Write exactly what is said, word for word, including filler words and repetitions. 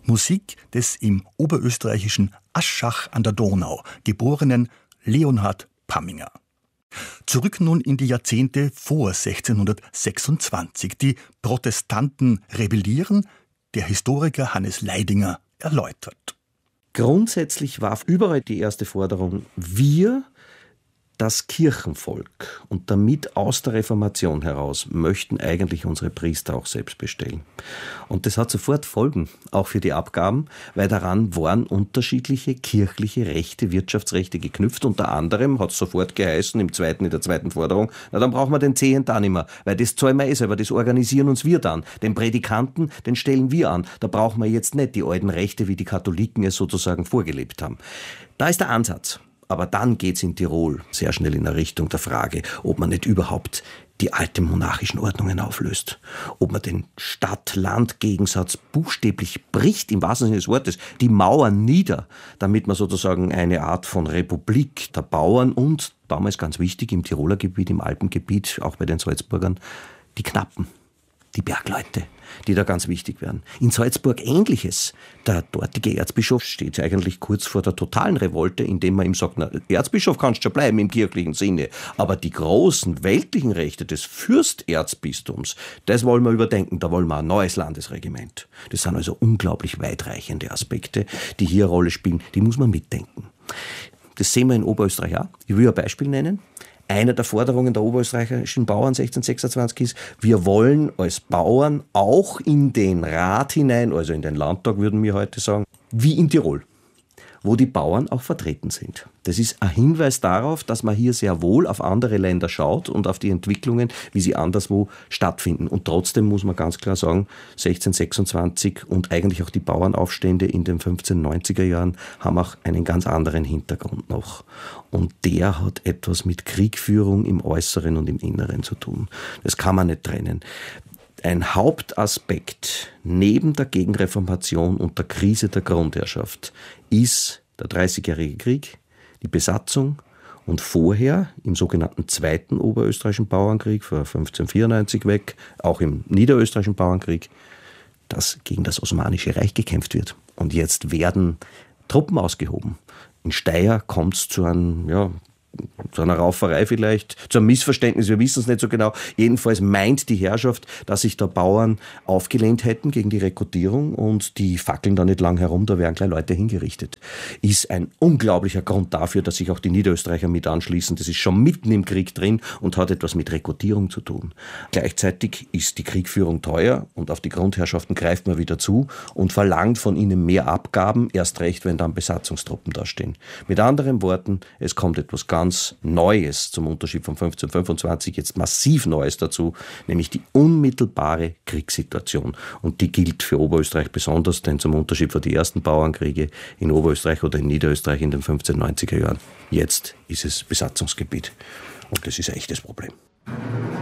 Musik des im oberösterreichischen Aschach an der Donau geborenen Leonhard Pamminger. Zurück nun in die Jahrzehnte vor sechzehnhundertsechsundzwanzig. Die Protestanten rebellieren, der Historiker Hannes Leidinger erläutert. Grundsätzlich war überall die erste Forderung, wir, das Kirchenvolk und damit aus der Reformation heraus, möchten eigentlich unsere Priester auch selbst bestellen. Und das hat sofort Folgen, auch für die Abgaben, weil daran waren unterschiedliche kirchliche Rechte, Wirtschaftsrechte geknüpft. Unter anderem hat es sofort geheißen, im zweiten, in der zweiten Forderung, na dann brauchen wir den Zehent auch nicht mehr, weil das zahlen wir eh selber, das organisieren uns wir dann. Den Prädikanten, den stellen wir an. Da brauchen wir jetzt nicht die alten Rechte, wie die Katholiken es sozusagen vorgelebt haben. Da ist der Ansatz. Aber dann geht's in Tirol sehr schnell in der Richtung der Frage, ob man nicht überhaupt die alten monarchischen Ordnungen auflöst. Ob man den Stadt-Land-Gegensatz buchstäblich bricht, im wahrsten Sinne des Wortes, die Mauern nieder, damit man sozusagen eine Art von Republik der Bauern und, damals ganz wichtig, im Tiroler Gebiet, im Alpengebiet, auch bei den Salzburgern, die Knappen. Die Bergleute, die da ganz wichtig werden. In Salzburg Ähnliches. Der dortige Erzbischof steht eigentlich kurz vor der totalen Revolte, indem man ihm sagt, na, Erzbischof kannst schon bleiben im kirchlichen Sinne, aber die großen weltlichen Rechte des Fürsterzbistums, das wollen wir überdenken, da wollen wir ein neues Landesregiment. Das sind also unglaublich weitreichende Aspekte, die hier eine Rolle spielen, die muss man mitdenken. Das sehen wir in Oberösterreich auch. Ich will ein Beispiel nennen. Eine der Forderungen der oberösterreichischen Bauern sechzehnhundertsechsundzwanzig ist, wir wollen als Bauern auch in den Rat hinein, also in den Landtag würden wir heute sagen, wie in Tirol, wo die Bauern auch vertreten sind. Das ist ein Hinweis darauf, dass man hier sehr wohl auf andere Länder schaut und auf die Entwicklungen, wie sie anderswo stattfinden. Und trotzdem muss man ganz klar sagen, sechzehnhundertsechsundzwanzig und eigentlich auch die Bauernaufstände in den fünfzehnhundertneunziger Jahren haben auch einen ganz anderen Hintergrund noch. Und der hat etwas mit Kriegführung im Äußeren und im Inneren zu tun. Das kann man nicht trennen. Ein Hauptaspekt neben der Gegenreformation und der Krise der Grundherrschaft ist der Dreißigjährige Krieg, die Besatzung und vorher im sogenannten Zweiten Oberösterreichischen Bauernkrieg, von fünfzehnhundertvierundneunzig weg, auch im Niederösterreichischen Bauernkrieg, dass gegen das Osmanische Reich gekämpft wird. Und jetzt werden Truppen ausgehoben. In Steyr kommt es zu einem, ja, zu einer Rauferei vielleicht, zu einem Missverständnis, wir wissen es nicht so genau. Jedenfalls meint die Herrschaft, dass sich da Bauern aufgelehnt hätten gegen die Rekrutierung und die fackeln da nicht lang herum, da werden gleich Leute hingerichtet. Ist ein unglaublicher Grund dafür, dass sich auch die Niederösterreicher mit anschließen. Das ist schon mitten im Krieg drin und hat etwas mit Rekrutierung zu tun. Gleichzeitig ist die Kriegführung teuer und auf die Grundherrschaften greift man wieder zu und verlangt von ihnen mehr Abgaben, erst recht, wenn dann Besatzungstruppen da stehen. Mit anderen Worten, es kommt etwas ganz Neues zum Unterschied von fünfzehnhundertfünfundzwanzig, jetzt massiv Neues dazu, nämlich die unmittelbare Kriegssituation. Und die gilt für Oberösterreich besonders, denn zum Unterschied von den ersten Bauernkriege in Oberösterreich oder in Niederösterreich in den fünfzehnhundertneunziger Jahren, jetzt ist es Besatzungsgebiet. Und das ist ein echtes Problem.